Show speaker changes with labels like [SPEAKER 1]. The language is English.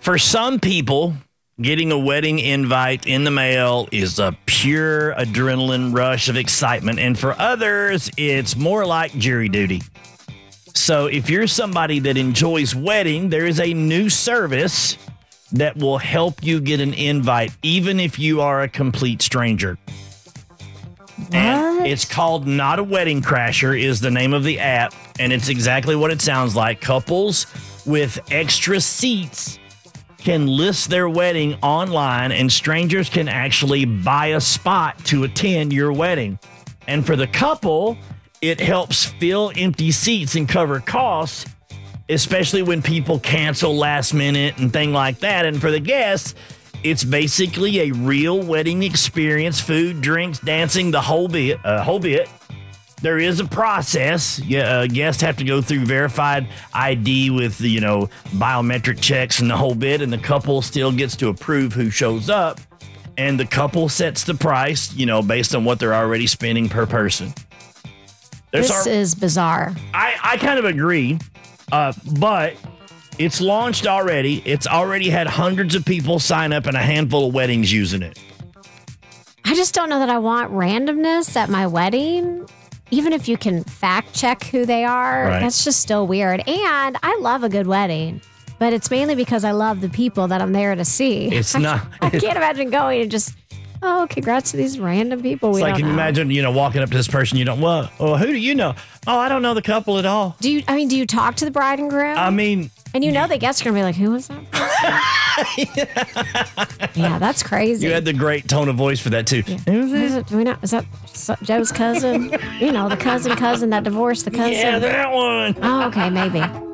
[SPEAKER 1] For some people, getting a wedding invite in the mail is a pure adrenaline rush of excitement. And for others, it's more like jury duty. So if you're somebody that enjoys wedding, there is a new service that will help you get an invite, even if you are a complete stranger.
[SPEAKER 2] What?
[SPEAKER 1] And it's called Not a Wedding Crasher is the name of the app. And it's exactly what it sounds like. Couples with extra seats can list their wedding online, and strangers can actually buy a spot to attend your wedding. And for the couple, it helps fill empty seats and cover costs, especially when people cancel last minute and things like that. And for the guests, it's basically a real wedding experience: food, drinks, dancing, the whole bit. There is a process. Guests have to go through verified ID with the, biometric checks and the whole bit, and the couple still gets to approve who shows up. And the couple sets the price, based on what they're already spending per person.
[SPEAKER 2] This is bizarre.
[SPEAKER 1] I kind of agree, but it's launched already. It's already had hundreds of people sign up and a handful of weddings using it.
[SPEAKER 2] I just don't know that I want randomness at my wedding. Even if you can fact check who they are,
[SPEAKER 1] Right.
[SPEAKER 2] That's just still weird. And I love a good wedding, but it's mainly because I love the people that I'm there to see.
[SPEAKER 1] It's not.
[SPEAKER 2] I can't imagine going and just, congrats to these random people.
[SPEAKER 1] It's like, can you imagine, walking up to this person you don't, who do you know? Oh, I don't know the couple at all.
[SPEAKER 2] Do you talk to the bride and groom?
[SPEAKER 1] I mean,
[SPEAKER 2] and the guests are going to be like, who was that? Yeah, that's crazy.
[SPEAKER 1] you had the great tone of voice for that too.
[SPEAKER 2] Yeah. Is that Joe's cousin? The cousin that divorced the cousin?
[SPEAKER 1] Yeah, that one.
[SPEAKER 2] Oh, okay, maybe.